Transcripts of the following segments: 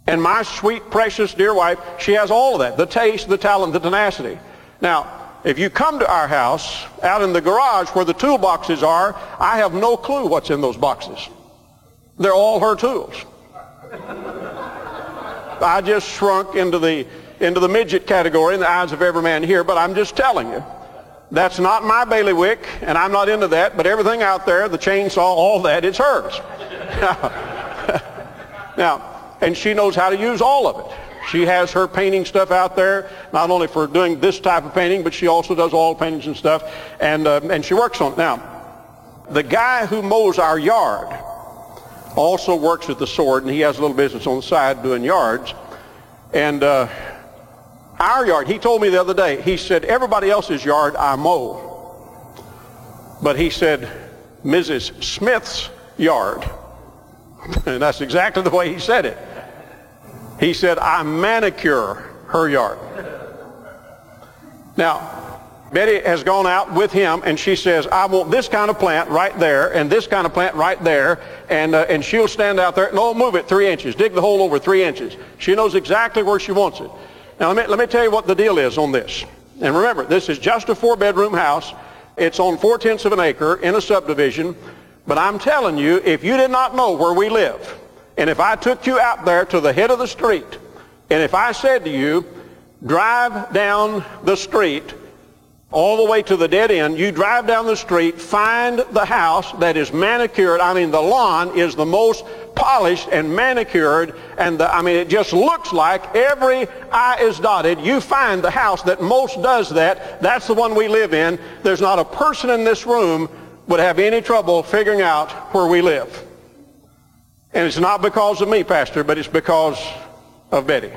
And my sweet, precious, dear wife, she has all of that. The taste, the talent, the tenacity. Now, if you come to our house, out in the garage where the toolboxes are, I have no clue what's in those boxes. They're all her tools. I just shrunk into the midget category in the eyes of every man here, but I'm just telling you, that's not my bailiwick, and I'm not into that, but everything out there, the chainsaw, all that, it's hers. Now, and she knows how to use all of it. She has her painting stuff out there, not only for doing this type of painting, but she also does all paintings and stuff, and she works on it. Now, the guy who mows our yard also works at the Sword, and he has a little business on the side doing yards. And our yard, he told me the other day, he said, everybody else's yard I mow. But he said, Mrs. Smith's yard, and that's exactly the way he said it. He said, I manicure her yard. Now, Betty has gone out with him, and she says, I want this kind of plant right there, and this kind of plant right there, and she'll stand out there, no, move it 3 inches, dig the hole over 3 inches. She knows exactly where she wants it. Now, let me tell you what the deal is on this. And remember, this is just a 4-bedroom house. It's on 4/10 of an acre in a subdivision. But I'm telling you, if you did not know where we live, and if I took you out there to the head of the street, and if I said to you, drive down the street all the way to the dead end, you drive down the street, find the house that is manicured. I mean, the lawn is the most polished and manicured, and it just looks like every I is dotted. You find the house that most does that. That's the one we live in. There's not a person in this room would have any trouble figuring out where we live. And it's not because of me, Pastor, but it's because of Betty.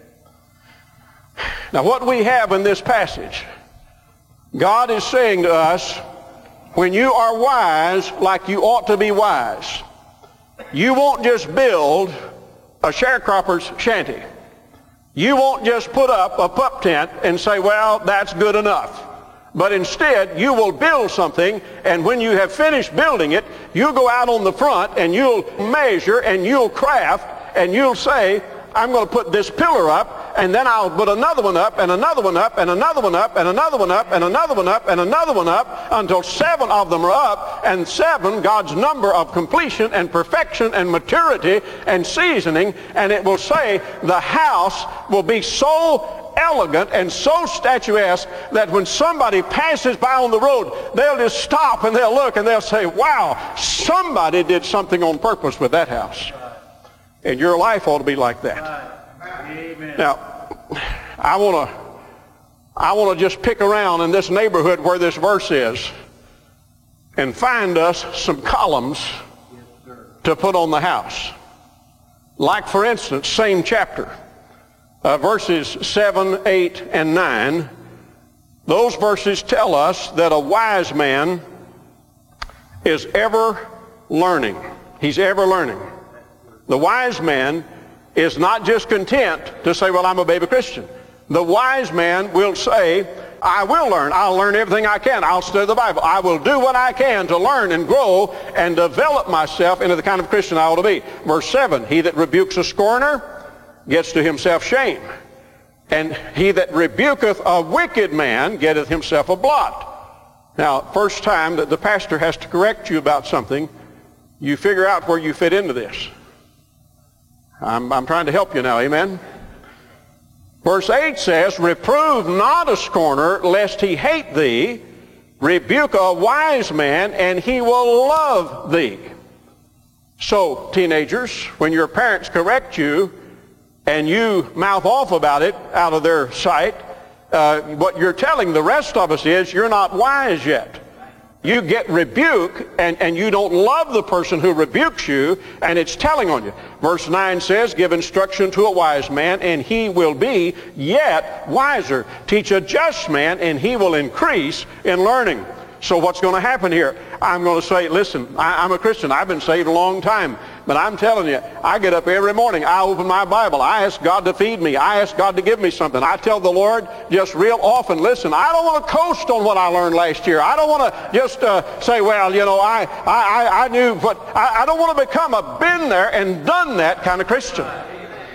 Now, what we have in this passage, God is saying to us, when you are wise like you ought to be wise, you won't just build a sharecropper's shanty. You won't just put up a pup tent and say, well, that's good enough. But instead, you will build something, and when you have finished building it, you'll go out on the front and you'll measure and you'll craft and you'll say, I'm going to put this pillar up, and then I'll put another one up, and another one up, and another one up, and another one up, and another one up, and another one up, until 7 of them are up, and 7, God's number of completion and perfection and maturity and seasoning, and it will say the house will be so elegant and so statuesque that when somebody passes by on the road, they'll just stop and they'll look and they'll say, wow, somebody did something on purpose with that house. And your life ought to be like that. Amen. Now, I want to just pick around in this neighborhood where this verse is and find us some columns to put on the house. Like, for instance, same chapter, verses 7, 8, and 9. Those verses tell us that a wise man is ever learning. He's ever learning. The wise man is not just content to say, well, I'm a baby Christian. The wise man will say, I will learn. I'll learn everything I can. I'll study the Bible. I will do what I can to learn and grow and develop myself into the kind of Christian I ought to be. Verse 7, he that rebukes a scorner gets to himself shame. And he that rebuketh a wicked man getteth himself a blot. Now, first time that the pastor has to correct you about something, you figure out where you fit into this. I'm trying to help you now, amen? Verse 8 says, reprove not a scorner, lest he hate thee. Rebuke a wise man, and he will love thee. So, teenagers, when your parents correct you, and you mouth off about it out of their sight, what you're telling the rest of us is, you're not wise yet. You get rebuke, and you don't love the person who rebukes you, and it's telling on you. Verse 9 says, give instruction to a wise man, and he will be yet wiser. Teach a just man, and he will increase in learning. So what's going to happen here? I'm going to say, listen, I'm a Christian. I've been saved a long time. But I'm telling you, I get up every morning. I open my Bible. I ask God to feed me. I ask God to give me something. I tell the Lord just real often, listen, I don't want to coast on what I learned last year. I don't want to just say, well, you know, I knew, but I don't want to become a been there and done that kind of Christian.